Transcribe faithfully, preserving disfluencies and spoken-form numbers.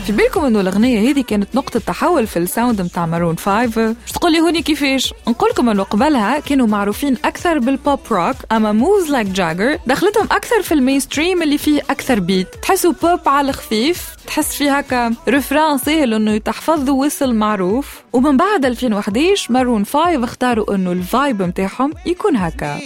في بالكم انه الاغنيه هذه كانت نقطه تحول في الساوند متاع مارون فايف؟ مش تقولي هوني كيفاش؟ نقولكم انه قبلها كانوا معروفين اكثر بالبوب روك، اما موفز لايك جاجر دخلتهم اكثر في المينستريم اللي فيه اكثر بيت، تحسوا بوب على الخفيف، تحس فيه هكا ريفران سهل انه يتحفظ ووصل معروف. ومن بعد ألفين وإحدى عشر مارون فايف اختاروا انه الفايب متاعهم يكون هكا.